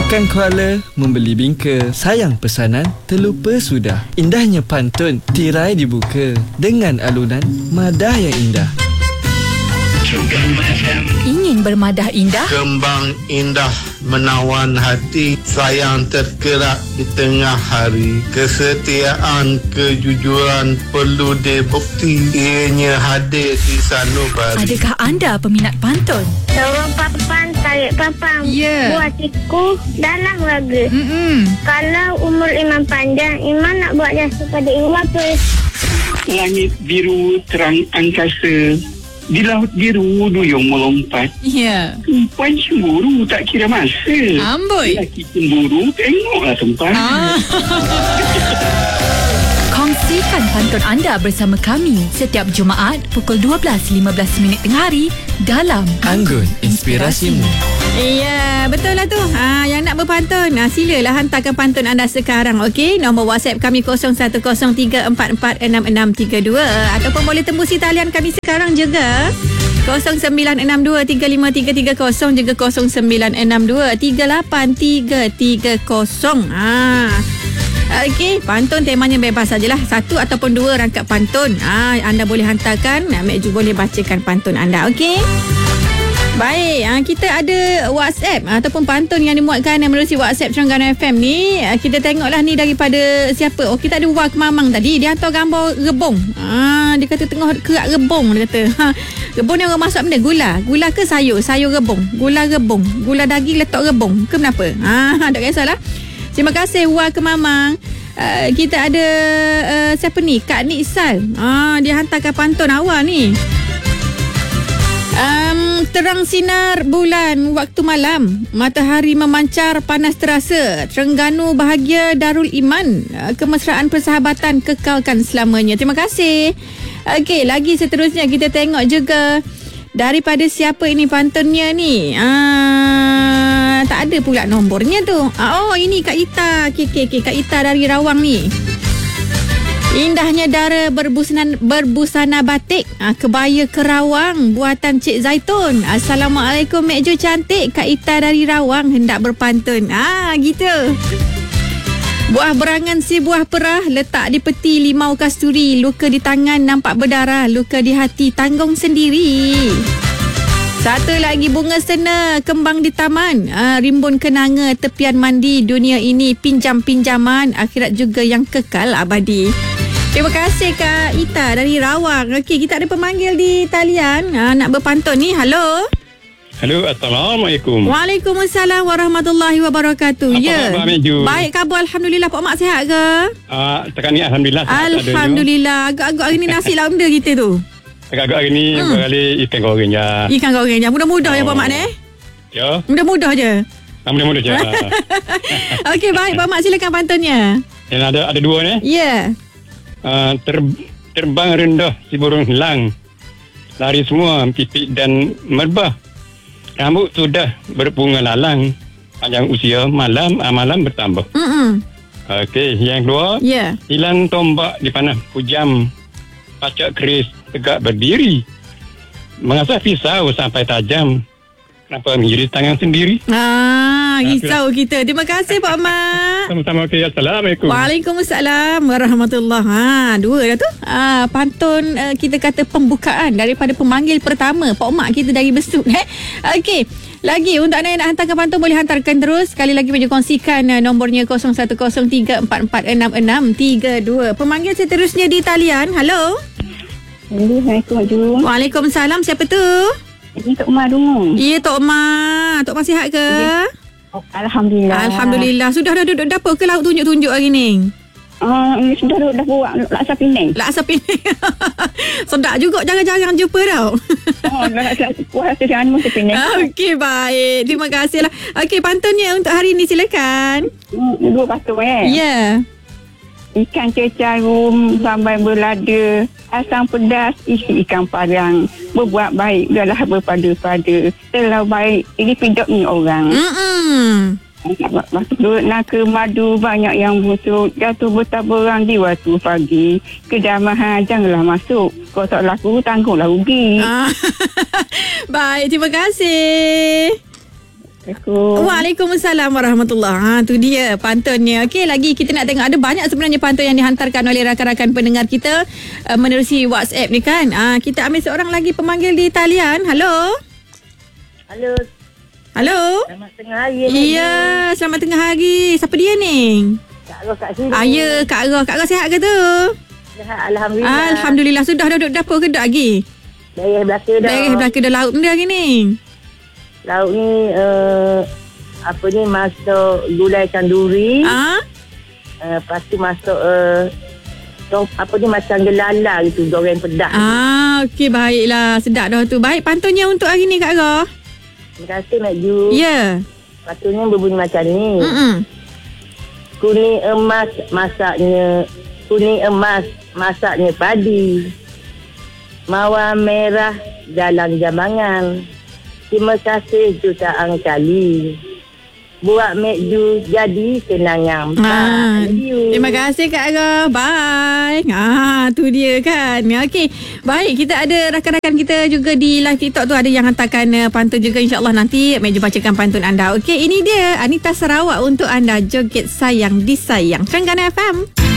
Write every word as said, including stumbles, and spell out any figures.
Makan kuala, membeli bingka, sayang pesanan, terlupa sudah. Indahnya pantun, tirai dibuka dengan alunan madah yang indah. Ingin bermadah indah? Kembang indah menawan hati, sayang tergerak di tengah hari. Kesetiaan, kejujuran perlu dibukti, ianya hadir di sanubari. Adakah anda peminat pantun? Dorong papan, tarik papan. Ya. Yeah. Buat tiku dalam raga. Mm-mm. Kalau umur imam panjang, imam nak buat jasa pada imam apa? Langit biru terang angkasa, di laut biru duyung melompat. Ya. Perempuan cemburu tak kira masa. Amboi. Lelaki cemburu tengoklah tempat. Ah. Kongsikan pantun anda bersama kami setiap Jumaat pukul dua belas lima belas minit tengah hari dalam Anggun Inspirasimu. Ya, betul lah tu. Ha, yang nak berpantun, ha, silalah hantarkan pantun anda sekarang, okey? Nombor WhatsApp kami kosong satu kosong tiga empat empat enam enam tiga dua ataupun boleh tembus talian kami sekarang juga kosong sembilan enam dua tiga lima tiga tiga kosong juga kosong sembilan enam dua tiga lapan tiga tiga kosong. Ha. Okey, pantun temanya bebas sajalah. Satu ataupun dua rangkap pantun. Ah, anda boleh hantarkan, Mek Ju boleh bacakan pantun anda, okey? Baik, ah, kita ada WhatsApp ataupun pantun yang dimuatkan melalui WhatsApp Terengganu F M ni. Ah, kita tengoklah ni daripada siapa. Oh, kita ada Wak Mamang tadi. Dia hantar gambar rebung. Ah, dia kata tengah kerak rebung, dia kata. Ha, rebung ni orang masak benda gula. Gula ke sayur? Sayur rebung. Gula rebung. Gula daging letak rebung. Ke kenapa? Ah, tak kisahlah. Terima kasih Wak Mamang. Uh, kita ada uh, siapa ni? Kak Niksal. Ah, dia hantarkan pantun awal ni. Um, terang sinar bulan waktu malam, matahari memancar panas terasa. Terengganu bahagia Darul Iman, uh, kemesraan persahabatan kekalkan selamanya. Terima kasih. Okey, lagi seterusnya kita tengok juga daripada siapa ini pantunnya ni. Ah, tak ada pula nombornya tu. Ah, oh, ini Kak Ita. Okey, okey, okey. Kak Ita dari Rawang ni. Indahnya dara berbusana, berbusana batik, ah, kebaya Kerawang buatan Cik Zaitun. Assalamualaikum Mek Ju cantik. Kak Ita dari Rawang hendak berpantun. Ah, gitu. Buah berangan si buah perah, letak di peti limau kasturi. Luka di tangan nampak berdarah, luka di hati tanggung sendiri. Satu lagi bunga sena, kembang di taman. Ah, rimbun kenanga, tepian mandi. Dunia ini pinjam-pinjaman, akhirat juga yang kekal abadi. Terima kasih Kak Ita dari Rawang. Okey, kita ada pemanggil di talian. Ah, nak berpantun ni. Halo. Halo, Assalamualaikum. Waalaikumsalam warahmatullahi wabarakatuh. Apa Ya. khabar, Mek Ju? Baik, khabar alhamdulillah. Pak Mak sihat ke? Uh, tekan ni Alhamdulillah. Alhamdulillah. Agak-agak hari ni nasi lauk benda kita tu. Agak-agak hari ni hmm. beralih ikan goreng je. Ikan goreng je. Mudah-mudah oh. ya Pak Mak ni. Ya. Mudah-mudah je. Ah, mudah-mudah je. Okey, baik Pak Mak, silakan pantunnya. Yang ada ada dua ni. Ya. Yeah. Uh, ter, terbang rendah si burung hilang. Lari semua pipik dan merbah. Rambut sudah berbunga lalang. Panjang usia malam amalan bertambah. Mm-mm. Okey, yang kedua. Ya. Yeah. Hilang tombak di panah pujam. Pacak keris tegak berdiri. Mengasah pisau sampai tajam. Kenapa menjadi tangan sendiri? Ah, risau kita. Terima kasih Pak Mak. Sama-sama. Okey, Assalamualaikum. Waalaikumsalam warahmatullahi. Ha, dua dah tu. Ah, pantun uh, kita kata pembukaan daripada pemanggil pertama, Pak Mak kita dari Besut eh. Okey. Lagi untuk anda yang nak hantarkan pantun boleh hantarkan terus. Sekali lagi boleh kongsikan uh, nombornya kosong satu kosong tiga empat empat enam enam tiga dua. Pemanggil seterusnya di talian. Halo. Assalamualaikum. Waalaikumsalam. Siapa tu? Ini Tok Umar dulu. Ya, Tok Umar. Tok Umar sihat ke? Ya. Oh, Alhamdulillah. Alhamdulillah. Sudah dah duduk dapur ke lauk tunjuk-tunjuk hari ni? Ah, uh, sudah dah buat laksa Penang. Laksa Penang. Sedap juga, jarang-jarang jumpa tau. Oh, laksa kuah laksa anu Penang. Okey, baik. Terima kasihlah. Okey, pantunnya untuk hari ni silakan. Hmm, dua pantun eh. Ya. Yeah. Ikan cecarum sampai berlada, asam pedas isi ikan parang. Berbuat baik adalah berpada-pada. Terlalu baik ini pidok ni orang. Hmm. Masuk nak ke madu banyak yang busuk. Jatuh bertaburan di waktu pagi. Kedamahan janganlah masuk. Kau tak laku tanggunglah rugi. Ah. Baik, terima kasih. Waalaikumsalam warahmatullahi. Ha, tu dia pantunnya. Okey, lagi kita nak tengok ada banyak sebenarnya pantun yang dihantarkan oleh rakan-rakan pendengar kita uh, menerusi WhatsApp ni kan. Uh, kita ambil seorang lagi pemanggil di talian. Halo. Halo. Halo. Selamat tengah hari. Iya, selamat tengah hari. Siapa dia ni? Kak Roh kat sini. Ah, ya, Kak Roh. Kak Roh sihat ke tu? Sihat, Alhamdulillah. Alhamdulillah. Sudah duduk dapur ke tak lagi? Beres belaka dah. Beres belaka dah. Lauk benda hari ni? Lauk ni uh, apa ni masuk gulai kanduri. Ah? Uh, lepas tu masuk uh, tong, apa ni macam gelala gitu, goreng pedas. Ah, okey, baiklah. Sedap dah tu. Baik, pantunnya untuk hari ni Kak Roh. Terima kasih Mak Ju. Ya. Yeah. Patutnya berbunyi macam ni. Mm-mm. Kuning emas masaknya, kuning emas masaknya padi. Mawar merah jalan jambangan. Terima kasih jutaan kali. Buat Mek Ju jadi kenangan. Ah, Bye. terima kasih Kak Roh. Bye. Ah, tu dia kan. Okey. Baik, kita ada rakan-rakan kita juga di live TikTok tu, ada yang hantarkan uh, pantun juga, insya-Allah nanti Mek Ju bacakan pantun anda. Okey, ini dia Anita Sarawak untuk anda, Joget Sayang Disayang. Terengganu F M.